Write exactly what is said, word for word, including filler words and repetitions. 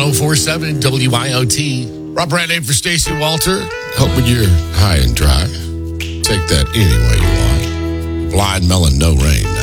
oh four seven W I O T. Rob Brandon for Stacey Walter. Hoping you're high and dry. Take that any way you want. Blind melon, no rain.